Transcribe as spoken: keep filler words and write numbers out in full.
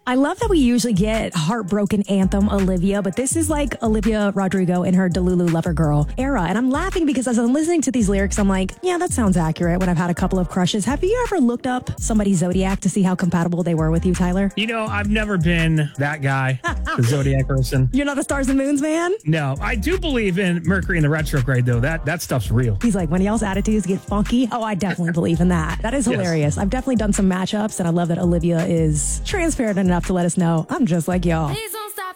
I love that we usually get heartbroken anthem Olivia, but this is like Olivia Rodrigo in her Delulu Lover Girl era. And I'm laughing because as I'm listening to these lyrics, I'm like, yeah, that sounds accurate when I've had a couple of crushes. Have you ever looked up somebody's zodiac to see how compatible they were with you, Tyler? You know, I've never been that guy, the zodiac person. You're not a stars and moons man? No, I do believe in Mercury in the retrograde, though. That that stuff's real. He's like, when y'all's attitudes get funky. Oh, I definitely believe in that. That is hilarious. Yes. I've definitely done some matchups, and I love that Olivia is transparent enough to let us know I'm just like y'all.